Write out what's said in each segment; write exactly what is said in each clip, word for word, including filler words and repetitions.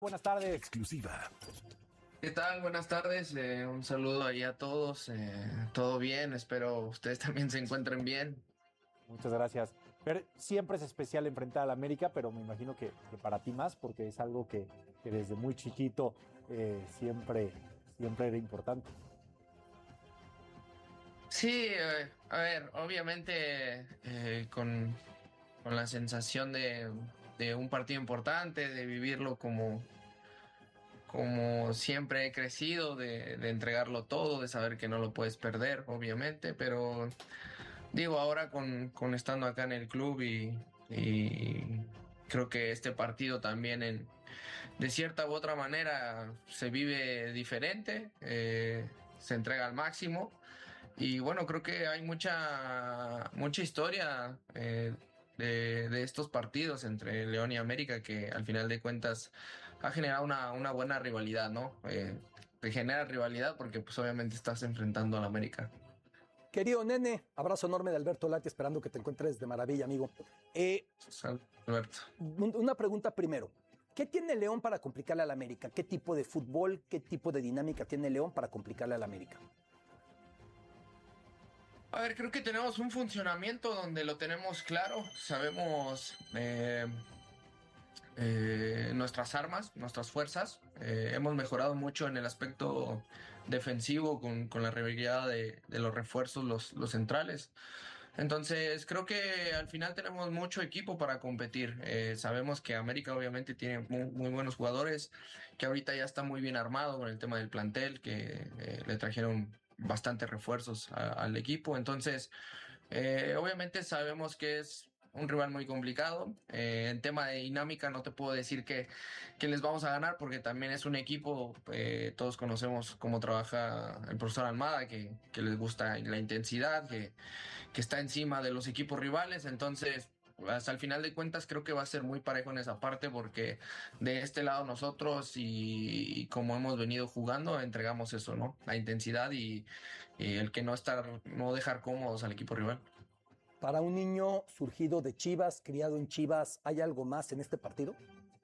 Buenas tardes. Exclusiva. ¿Qué tal? Buenas tardes. Eh, un saludo ahí a todos. Eh, todo bien. Espero ustedes también se encuentren bien. Muchas gracias. Fer, siempre es especial enfrentar al América, pero me imagino que, que para ti más, porque es algo que, que desde muy chiquito eh, siempre, siempre era importante. Sí, eh, a ver, obviamente eh, con, con la sensación de, de un partido importante, de vivirlo como, como siempre he crecido, de, de entregarlo todo, de saber que no lo puedes perder, obviamente, pero digo, ahora con, con estando acá en el club y, y creo que este partido también en, de cierta u otra manera se vive diferente, eh, se entrega al máximo y bueno, creo que hay mucha, mucha historia eh, de, de estos partidos entre León y América que al final de cuentas ha generado una, una buena rivalidad, ¿no? Eh, te genera rivalidad porque pues obviamente estás enfrentando al América. Querido nene, abrazo enorme de Alberto Lati, esperando que te encuentres de maravilla, amigo. Eh, Alberto. una pregunta primero. ¿Qué tiene León para complicarle al América? ¿Qué tipo de fútbol, qué tipo de dinámica tiene León para complicarle al América? A ver, creo que tenemos un funcionamiento donde lo tenemos claro. Sabemos eh, eh, nuestras armas, nuestras fuerzas. Eh, hemos mejorado mucho en el aspecto defensivo con, con la regularidad de, de los refuerzos, los, los centrales. Entonces, creo que al final tenemos mucho equipo para competir. Eh, sabemos que América obviamente tiene muy, muy buenos jugadores, que ahorita ya está muy bien armado con el tema del plantel, que eh, le trajeron bastantes refuerzos a- al equipo. Entonces, eh, obviamente sabemos que es un rival muy complicado. Eh, en tema de dinámica no te puedo decir que, que les vamos a ganar porque también es un equipo, eh, todos conocemos cómo trabaja el profesor Almada, que, que les gusta la intensidad, que, que está encima de los equipos rivales. Entonces, hasta el final de cuentas creo que va a ser muy parejo en esa parte porque de este lado nosotros y, y como hemos venido jugando entregamos eso, ¿no? La intensidad y, y el que no estar, no dejar cómodos al equipo rival. Para un niño surgido de Chivas, criado en Chivas, ¿hay algo más en este partido?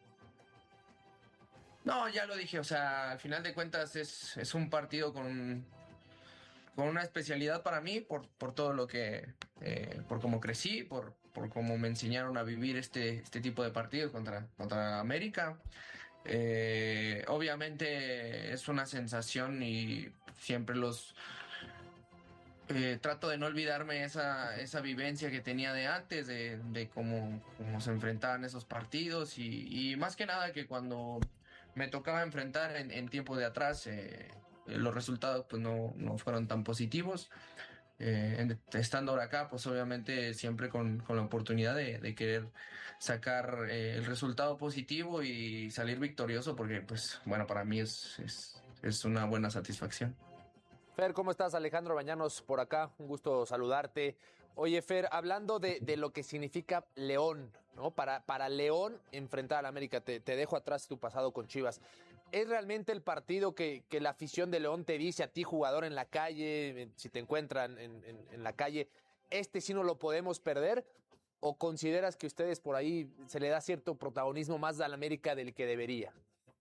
No, ya lo dije, o sea, al final de cuentas es, es un partido con, con una especialidad para mí por, por todo lo que, eh, por cómo crecí, por, por cómo me enseñaron a vivir este, este tipo de partidos contra, contra América. Eh, obviamente es una sensación y siempre los eh, trato de no olvidarme esa, esa vivencia que tenía de antes, de, de cómo, cómo se enfrentaban esos partidos y, y más que nada que cuando me tocaba enfrentar en, en tiempo de atrás, eh, los resultados pues no, no fueron tan positivos. Eh, en- estando ahora acá, pues obviamente siempre con, con la oportunidad de, de querer sacar eh, el resultado positivo y salir victorioso, porque pues bueno, para mí es, es, es una buena satisfacción. Fer, ¿cómo estás? Alejandro Bañanos por acá, un gusto saludarte. Oye, Fer, hablando de, de lo que significa León, ¿no? Para, para León enfrentar al América, te, te dejo atrás tu pasado con Chivas. ¿Es realmente el partido que, que la afición de León te dice a ti, jugador en la calle, si te encuentran en, en, en la calle, este sí no lo podemos perder? ¿O consideras que ustedes por ahí se le da cierto protagonismo más al América del que debería?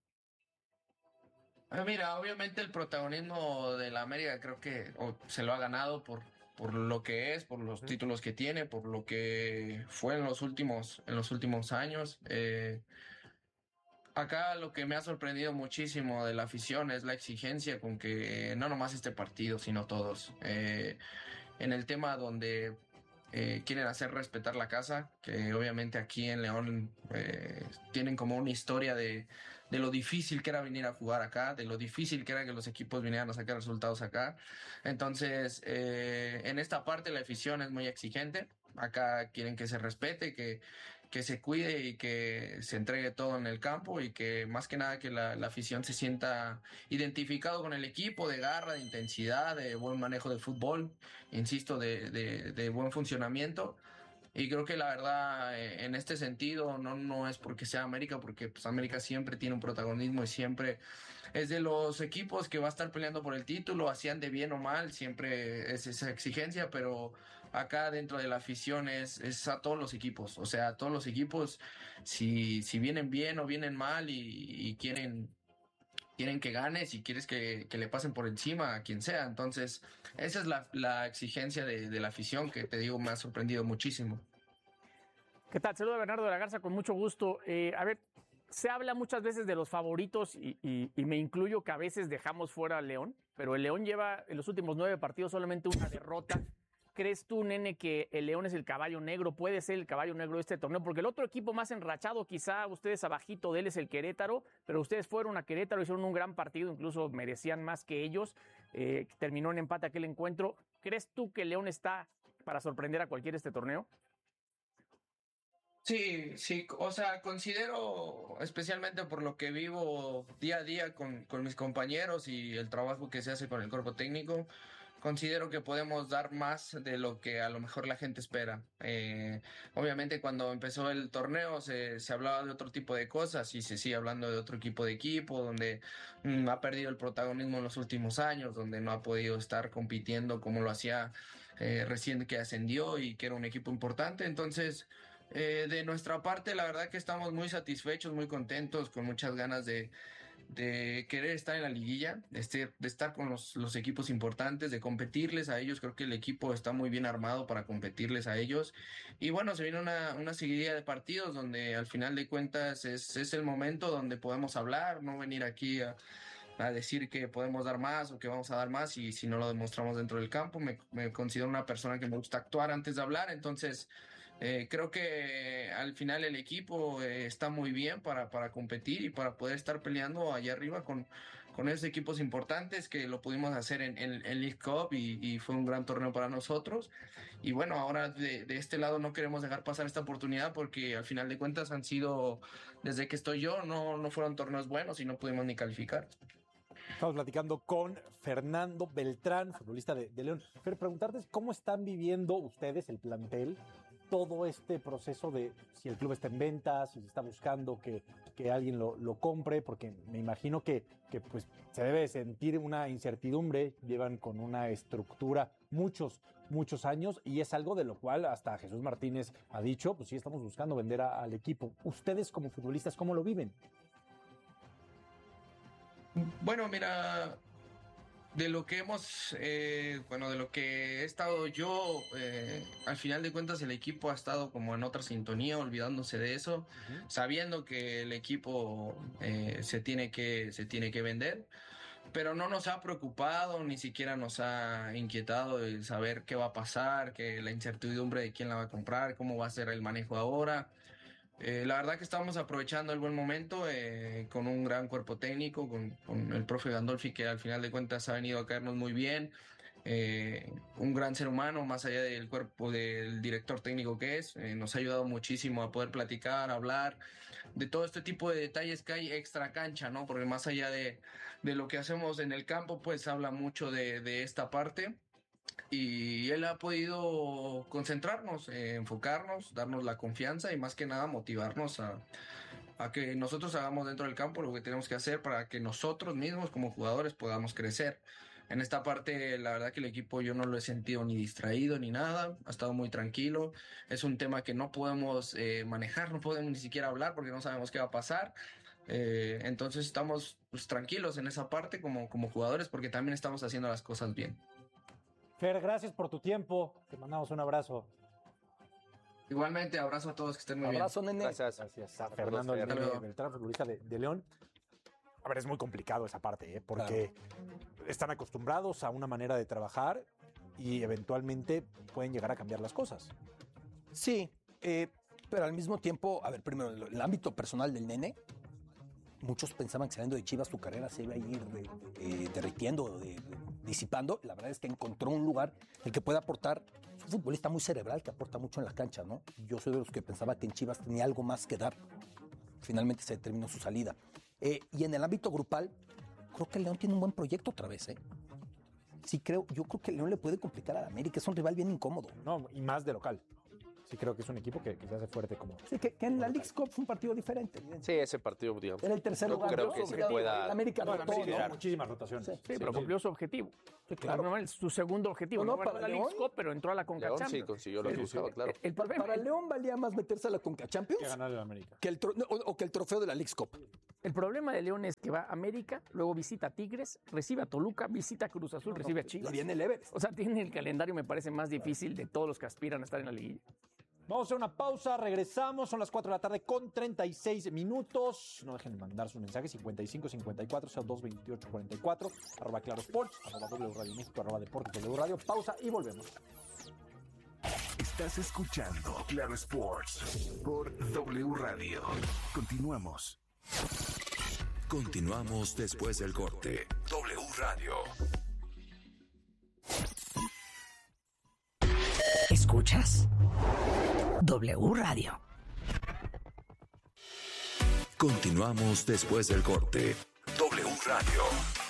Ah, mira, obviamente el protagonismo de la América creo que o, se lo ha ganado por, por lo que es, por los títulos que tiene, por lo que fue en los últimos, en los últimos años. Eh, acá lo que me ha sorprendido muchísimo de la afición es la exigencia con que no nomás este partido, sino todos. Eh, en el tema donde eh, quieren hacer respetar la casa, que obviamente aquí en León eh, tienen como una historia de, de lo difícil que era venir a jugar acá, de lo difícil que era que los equipos vinieran a sacar resultados acá. Entonces, eh, en esta parte la afición es muy exigente. Acá quieren que se respete, que, que se cuide y que se entregue todo en el campo y que más que nada que la, la afición se sienta identificado con el equipo, de garra, de intensidad, de buen manejo de fútbol, insisto, de, de, de buen funcionamiento. Y creo que la verdad, eh, en este sentido, no, no es porque sea América, porque pues América siempre tiene un protagonismo y siempre es de los equipos que va a estar peleando por el título, hacían de bien o mal, siempre es esa exigencia, pero acá dentro de la afición es, es a todos los equipos. O sea, a todos los equipos, si, si vienen bien o vienen mal y, y quieren, quieren que ganes y quieres que, que le pasen por encima a quien sea. Entonces, esa es la, la exigencia de, de la afición que te digo me ha sorprendido muchísimo. ¿Qué tal? Saludo a Bernardo de la Garza con mucho gusto. Eh, a ver, se habla muchas veces de los favoritos y, y, y me incluyo que a veces dejamos fuera al León, pero el León lleva en los últimos nueve partidos solamente una derrota. ¿Crees tú, Nene, que el León es el caballo negro? ¿Puede ser el caballo negro de este torneo? Porque el otro equipo más enrachado, quizá ustedes abajito de él, es el Querétaro, pero ustedes fueron a Querétaro, hicieron un gran partido, incluso merecían más que ellos. Eh, terminó en empate aquel encuentro. ¿Crees tú que el León está para sorprender a cualquiera este torneo? Sí, sí, o sea, considero, especialmente por lo que vivo día a día con, con mis compañeros y el trabajo que se hace con el cuerpo técnico, considero que podemos dar más de lo que a lo mejor la gente espera. Eh, obviamente cuando empezó el torneo se, se hablaba de otro tipo de cosas y se sigue hablando de otro tipo de equipo donde mm, ha perdido el protagonismo en los últimos años, donde no ha podido estar compitiendo como lo hacía eh, recién que ascendió y que era un equipo importante. Entonces... Eh, de nuestra parte, la verdad que estamos muy satisfechos, muy contentos, con muchas ganas de, de querer estar en la liguilla, de, este, de estar con los, los equipos importantes, de competirles a ellos. Creo que el equipo está muy bien armado para competirles a ellos. Y bueno, se viene una, una seguidilla de partidos donde al final de cuentas es, es el momento donde podemos hablar, no venir aquí a... a decir que podemos dar más o que vamos a dar más y si no lo demostramos dentro del campo. Me, me considero una persona que me gusta actuar antes de hablar, entonces eh, creo que al final el equipo eh, está muy bien para, para competir y para poder estar peleando allá arriba con, con esos equipos importantes, que lo pudimos hacer en, en, en League Cup y, y fue un gran torneo para nosotros. Y bueno, ahora de, de este lado no queremos dejar pasar esta oportunidad porque al final de cuentas han sido, desde que estoy yo, no, no fueron torneos buenos y no pudimos ni calificar. Estamos platicando con Fernando Beltrán, futbolista de, de León. Pero preguntarles cómo están viviendo ustedes, el plantel, todo este proceso de si el club está en venta, si se está buscando que, que alguien lo, lo compre, porque me imagino que, que pues, se debe sentir una incertidumbre. Llevan con una estructura muchos, muchos años y es algo de lo cual hasta Jesús Martínez ha dicho, pues sí, estamos buscando vender a, al equipo. Ustedes como futbolistas, ¿cómo lo viven? Bueno, mira, de lo que hemos, eh, bueno, de lo que he estado yo, eh, al final de cuentas el equipo ha estado como en otra sintonía, olvidándose de eso, uh-huh. Sabiendo que el equipo eh, se tiene que, se tiene que vender, pero no nos ha preocupado, ni siquiera nos ha inquietado el saber qué va a pasar, que la incertidumbre de quién la va a comprar, cómo va a ser el manejo ahora. Eh, la verdad que estamos aprovechando el buen momento eh, con un gran cuerpo técnico, con, con el profe Gandolfi, que al final de cuentas ha venido a caernos muy bien, eh, un gran ser humano, más allá del cuerpo del director técnico que es, eh, nos ha ayudado muchísimo a poder platicar, hablar de todo este tipo de detalles que hay extra cancha, ¿no? Porque más allá de, de lo que hacemos en el campo, pues habla mucho de, de esta parte. Y él ha podido concentrarnos, eh, enfocarnos, darnos la confianza y más que nada motivarnos a, a que nosotros hagamos dentro del campo lo que tenemos que hacer para que nosotros mismos como jugadores podamos crecer. En esta parte, la verdad que el equipo yo no lo he sentido ni distraído ni nada, ha estado muy tranquilo. Es un tema que no podemos eh, manejar, no podemos ni siquiera hablar porque no sabemos qué va a pasar. Eh, entonces estamos pues, tranquilos en esa parte como, como jugadores porque también estamos haciendo las cosas bien. Fer, gracias por tu tiempo. Te mandamos un abrazo. Igualmente, abrazo a todos, que estén muy abrazo, bien. Abrazo, nene. Gracias. Gracias a Fernando Beltrán, futbolista de, de León. A ver, es muy complicado esa parte, ¿eh? Porque claro, están acostumbrados a una manera de trabajar y eventualmente pueden llegar a cambiar las cosas. Sí, eh, pero al mismo tiempo, a ver, primero, el, el ámbito personal del nene, muchos pensaban que saliendo de Chivas su carrera se iba a ir de, eh, derritiendo, de, de, disipando. La verdad es que encontró un lugar en el que puede aportar. Es un futbolista muy cerebral que aporta mucho en la cancha, ¿no? Yo soy de los que pensaba que en Chivas tenía algo más que dar. Finalmente se determinó su salida. Eh, y en el ámbito grupal, creo que el León tiene un buen proyecto otra vez, ¿eh? Sí, creo, yo creo que el León le puede complicar a la América. Es un rival bien incómodo. No, y más de local. sí creo que es un equipo que, que se hace fuerte como... Sí, que, que en la Leagues Cup fue un partido diferente. Sí, ese partido, digamos. Era el tercer no lugar. creo que se pueda La América No, rotó, sí, ¿no? no, muchísimas rotaciones. Sí, Sí, pero cumplió su objetivo. Sí, claro. Normal, su segundo objetivo. No, No, no, ganó para la León. Leagues Cup, pero entró a la Conca León sí Champions. consiguió lo Sí, que sí, buscaba, sí. claro. El Para, problema, para León valía más meterse a la Conca Champions Que ganar el América. que el tro- no, o, o que el trofeo de la Leagues Cup. el problema de León es que va a América, luego visita a Tigres, recibe a Toluca, visita a Cruz Azul, recibe a Y Chivas. viene el Everest. O sea, tiene el calendario, me parece, más difícil de todos los que aspiran a estar en la liguilla. Vamos a hacer una pausa, regresamos, son las cuatro de la tarde con treinta y seis minutos. No dejen de mandar sus mensajes, cincuenta y cinco cincuenta y cuatro cero dos veintiocho cuarenta y cuatro, arroba Claro Sports, arroba W Radio México, arroba Deportes W Radio. Pausa y volvemos. Estás escuchando Claro Sports por W Radio. Continuamos. Continuamos después del corte. W Radio. ¿Escuchas? W Radio. Continuamos después del corte. W Radio.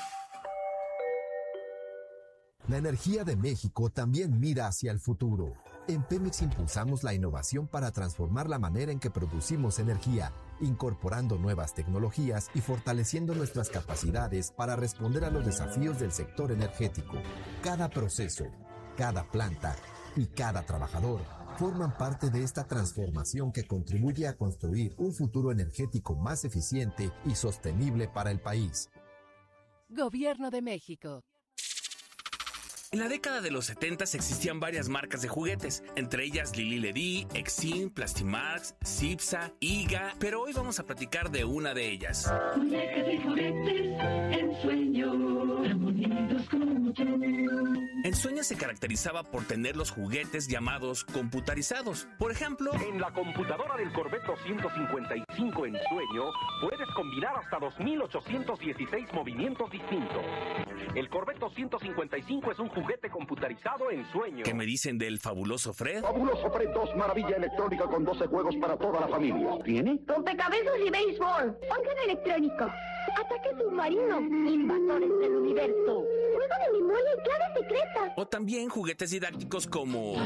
La energía de México también mira hacia el futuro. En Pemex impulsamos la innovación para transformar la manera en que producimos energía, incorporando nuevas tecnologías y fortaleciendo nuestras capacidades para responder a los desafíos del sector energético. Cada proceso, cada planta y cada trabajador forman parte de esta transformación que contribuye a construir un futuro energético más eficiente y sostenible para el país. Gobierno de México. En la década de los setentas existían varias marcas de juguetes, entre ellas Lili Ledy, Exim, Plastimax, Cipsa, Iga, pero hoy vamos a platicar de una de ellas. Muñecas de juguetes, Ensueño, tan bonitos como yo. Ensueño se caracterizaba por tener los juguetes llamados computarizados. Por ejemplo, en la computadora del Corvette doscientos cincuenta y cinco Ensueño puedes combinar hasta dos mil ochocientos dieciséis movimientos distintos. El Corvette doscientos cincuenta y cinco es un juguete computarizado Ensueño. ¿Qué me dicen del fabuloso Fred? Fabuloso Fred dos, maravilla electrónica con doce juegos para toda la familia. ¿Tiene? Rompecabezas y béisbol. Órgano electrónico. Ataque submarino. Invasores del universo. Juego de memoria y claves secretas. O también juguetes didácticos como